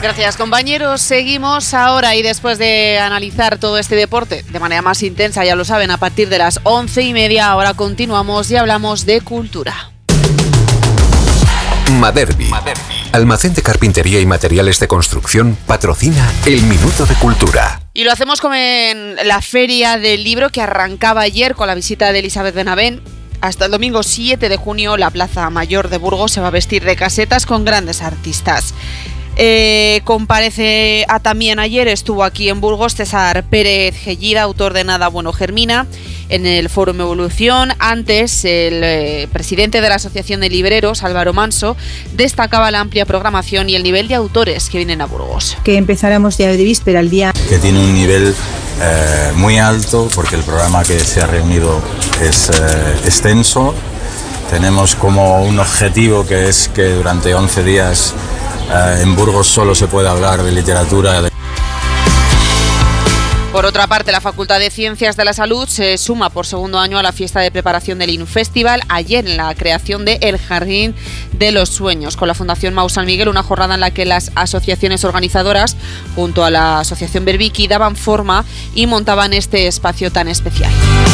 Gracias, compañeros. Seguimos ahora y después de analizar todo este deporte de manera más intensa, ya lo saben, a partir de las 11:30, ahora continuamos y hablamos de cultura. Maderbi, almacén de carpintería y materiales de construcción, patrocina el Minuto de Cultura. Y lo hacemos como en la Feria del Libro, que arrancaba ayer con la visita de Elizabeth Benavent. Hasta el domingo 7 de junio, la Plaza Mayor de Burgos se va a vestir de casetas con grandes artistas. Comparece también ayer, estuvo aquí en Burgos César Pérez Gellida, autor de Nada Bueno Germina, en el Fórum Evolución. Antes, el presidente de la Asociación de Libreros, Álvaro Manso, destacaba la amplia programación y el nivel de autores que vienen a Burgos. Que empezáramos ya de víspera el día. Que tiene un nivel muy alto, porque el programa que se ha reunido es extenso. Tenemos como un objetivo que es que durante 11 días en Burgos solo se puede hablar de literatura. Por otra parte, la Facultad de Ciencias de la Salud se suma por segundo año a la fiesta de preparación del InFestival, ayer en la creación de El Jardín de los Sueños, con la Fundación Mau San Miguel, una jornada en la que las asociaciones organizadoras, junto a la Asociación Berbiki, daban forma y montaban este espacio tan especial.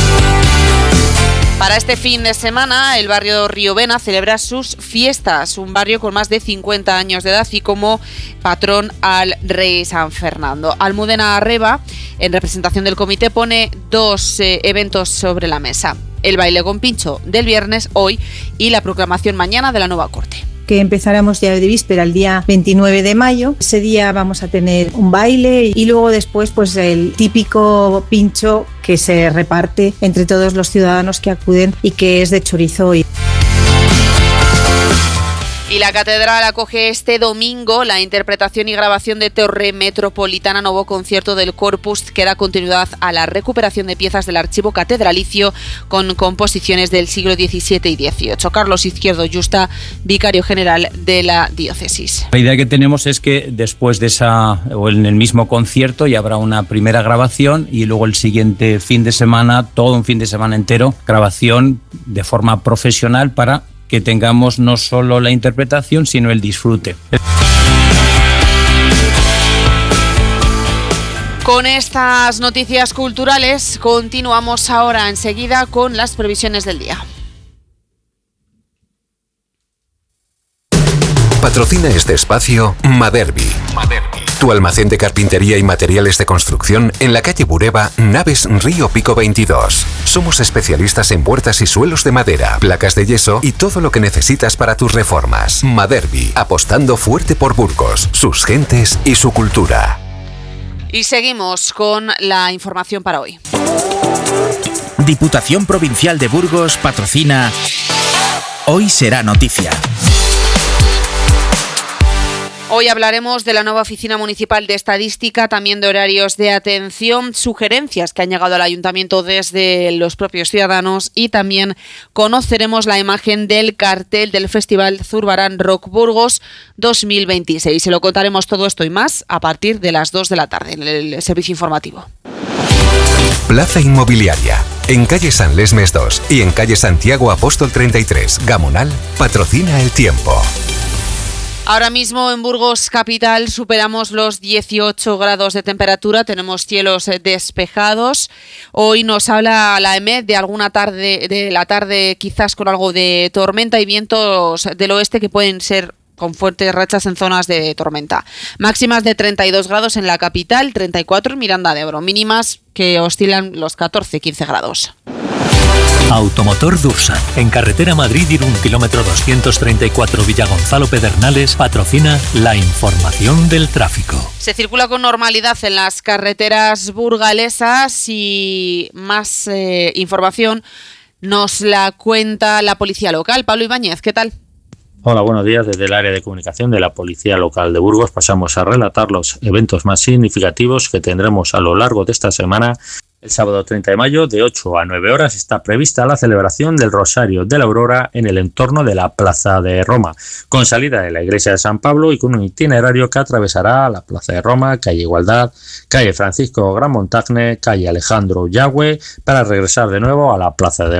Para este fin de semana, el barrio Riovena celebra sus fiestas, un barrio con más de 50 años de edad y como patrón al Rey San Fernando. Almudena Arreba, en representación del comité, pone dos eventos sobre la mesa: el baile con pincho del viernes, hoy, y la proclamación mañana de la nueva corte. Que empezáramos ya de víspera el día 29 de mayo. Ese día vamos a tener un baile y luego después pues el típico pincho que se reparte entre todos los ciudadanos que acuden y que es de chorizo. Y la Catedral acoge este domingo la interpretación y grabación de Torre Metropolitana, nuevo concierto del Corpus que da continuidad a la recuperación de piezas del archivo catedralicio con composiciones del siglo XVII y XVIII. Carlos Izquierdo Yusta, vicario general de la diócesis. La idea que tenemos es que después de o en el mismo concierto ya habrá una primera grabación y luego el siguiente fin de semana, todo un fin de semana entero, grabación de forma profesional para que tengamos no solo la interpretación, sino el disfrute. Con estas noticias culturales continuamos ahora enseguida con las previsiones del día. Patrocina este espacio Maderbi, tu almacén de carpintería y materiales de construcción en la calle Bureba, Naves Río Pico 22. Somos especialistas en puertas y suelos de madera, placas de yeso y todo lo que necesitas para tus reformas. Maderbi, apostando fuerte por Burgos, sus gentes y su cultura. Y seguimos con la información para hoy. Diputación Provincial de Burgos patrocina Hoy Será Noticia. Hoy hablaremos de la nueva Oficina Municipal de Estadística, también de horarios de atención, sugerencias que han llegado al Ayuntamiento desde los propios ciudadanos y también conoceremos la imagen del cartel del Festival Zurbarán Rock Burgos 2026. Se lo contaremos todo esto y más a partir de las 2 de la tarde en el servicio informativo. Plaza Inmobiliaria, en calle San Lesmes 2 y en calle Santiago Apóstol 33, Gamonal, patrocina el tiempo. Ahora mismo en Burgos capital superamos los 18 grados de temperatura, tenemos cielos despejados. Hoy nos habla la EMET de la tarde quizás con algo de tormenta y vientos del oeste que pueden ser con fuertes rachas en zonas de tormenta. Máximas de 32 grados en la capital, 34 en Miranda de Ebro, mínimas que oscilan los 14-15 grados. Automotor Dursan, en carretera Madrid-Irún, kilómetro 234 Villagonzalo Pedernales, patrocina la información del tráfico. Se circula con normalidad en las carreteras burgalesas y más información nos la cuenta la policía local. Pablo Ibáñez, ¿qué tal? Hola, buenos días. Desde el área de comunicación de la Policía Local de Burgos pasamos a relatar los eventos más significativos que tendremos a lo largo de esta semana. El sábado 30 de mayo, de 8 a 9 horas, está prevista la celebración del Rosario de la Aurora en el entorno de la Plaza de Roma, con salida de la Iglesia de San Pablo y con un itinerario que atravesará la Plaza de Roma, calle Igualdad, calle Francisco Gran Montagne, calle Alejandro Yagüe, para regresar de nuevo a la Plaza de Roma.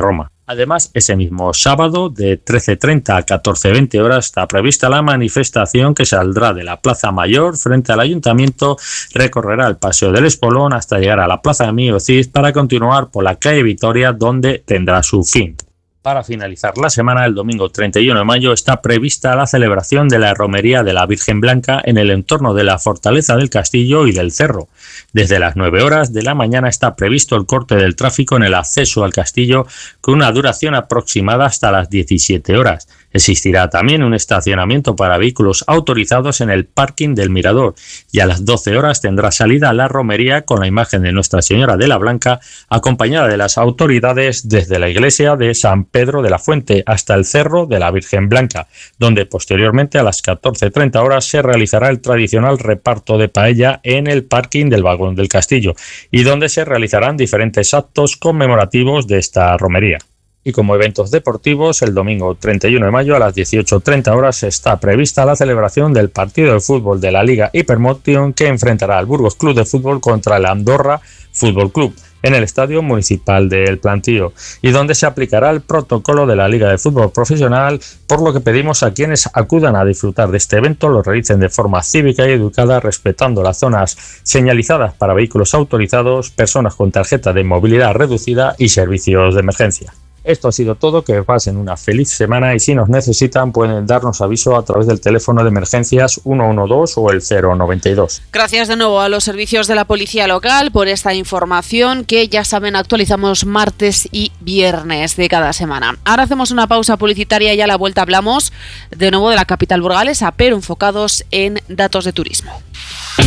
Además, ese mismo sábado, de 13:30 a 14:20 horas, está prevista la manifestación que saldrá de la Plaza Mayor frente al Ayuntamiento, recorrerá el Paseo del Espolón hasta llegar a la Plaza de Mío Cid para continuar por la calle Vitoria, donde tendrá su fin. Para finalizar la semana, el domingo 31 de mayo, está prevista la celebración de la Romería de la Virgen Blanca en el entorno de la Fortaleza del Castillo y del Cerro. Desde las 9 horas de la mañana está previsto el corte del tráfico en el acceso al castillo con una duración aproximada hasta las 17 horas. Existirá también un estacionamiento para vehículos autorizados en el parking del Mirador y a las 12 horas tendrá salida la romería con la imagen de Nuestra Señora de la Blanca, acompañada de las autoridades desde la iglesia de San Pedro de la Fuente hasta el Cerro de la Virgen Blanca, donde posteriormente a las 14:30 horas se realizará el tradicional reparto de paella en el parking del Vagón del Castillo y donde se realizarán diferentes actos conmemorativos de esta romería. Y como eventos deportivos, el domingo 31 de mayo a las 18:30 horas está prevista la celebración del partido de fútbol de la Liga Hypermotion que enfrentará al Burgos Club de Fútbol contra el Andorra Fútbol Club en el Estadio Municipal de El Plantío y donde se aplicará el protocolo de la Liga de Fútbol Profesional, por lo que pedimos a quienes acudan a disfrutar de este evento lo realicen de forma cívica y educada, respetando las zonas señalizadas para vehículos autorizados, personas con tarjeta de movilidad reducida y servicios de emergencia. Esto ha sido todo, que pasen una feliz semana y si nos necesitan pueden darnos aviso a través del teléfono de emergencias 112 o el 092. Gracias de nuevo a los servicios de la Policía Local por esta información que ya saben actualizamos martes y viernes de cada semana. Ahora hacemos una pausa publicitaria y a la vuelta hablamos de nuevo de la capital burgalesa, pero enfocados en datos de turismo.